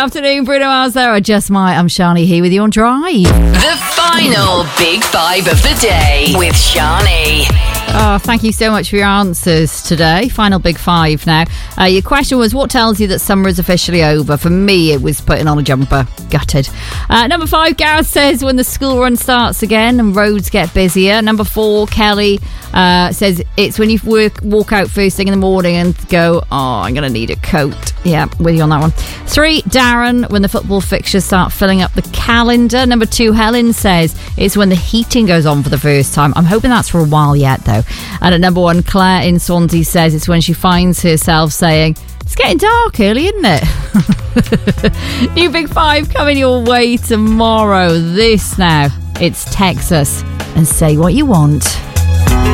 afternoon, Bruno Mars there. I just might. I'm Shani here with you on Drive. The final Big Five of the day with Shani. Oh, thank you so much for your answers today. Final Big Five now. Your question was, what tells you that summer is officially over? For me, it was putting on a jumper. Gutted. Number 5, Gareth says when the school run starts again and roads get busier. Number 4, Kelly says it's when you walk out first thing in the morning and go, oh, I'm going to need a coat. Yeah, with you on that one. 3, Darren, when the football fixtures start filling up the calendar. Number 2, Helen says it's when the heating goes on for the first time. I'm hoping that's for a while yet, though. And at number 1, Claire in Swansea says it's when she finds herself saying, it's getting dark early, isn't it? New Big Five coming your way tomorrow. This now, it's Texas and Say What You Want.